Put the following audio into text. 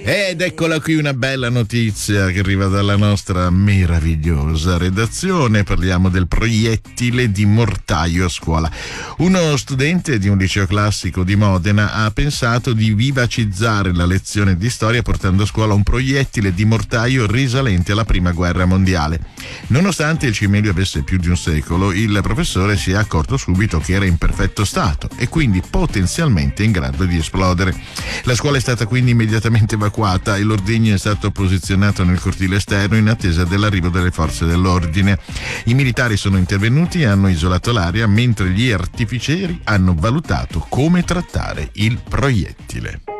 Ed eccola qui una bella notizia che arriva dalla nostra meravigliosa redazione. Parliamo del proiettile di mortaio a scuola. Uno studente di un liceo classico di Modena ha pensato di vivacizzare la lezione di storia portando a scuola un proiettile di mortaio risalente alla Prima Guerra Mondiale. Nonostante il cimelio avesse più di un secolo, il professore si è accorto subito che era in perfetto stato e quindi potenzialmente in grado di esplodere. La scuola è stata quindi immediatamente evacuata e l'ordigno è stato posizionato nel cortile esterno in attesa dell'arrivo delle forze dell'ordine. I militari sono intervenuti e hanno isolato l'area, mentre gli artificieri hanno valutato come trattare il proiettile.